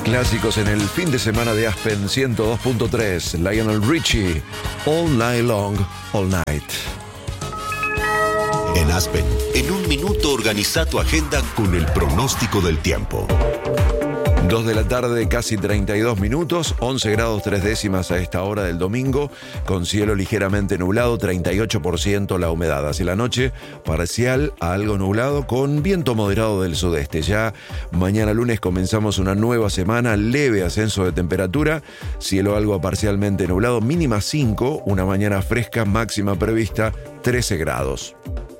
Clásicos en el fin de semana de Aspen 102.3. Lionel Richie, All Night Long, All Night. En Aspen, en un minuto organiza tu agenda con el pronóstico del tiempo. 2 de la tarde, casi 32 minutos, 11 grados 3 décimas a esta hora del domingo, con cielo ligeramente nublado, 38% la humedad. Hacia la noche, parcial a algo nublado, con viento moderado del sudeste. Ya mañana lunes comenzamos una nueva semana, leve ascenso de temperatura, cielo algo parcialmente nublado, mínima 5, una mañana fresca, máxima prevista 13 grados.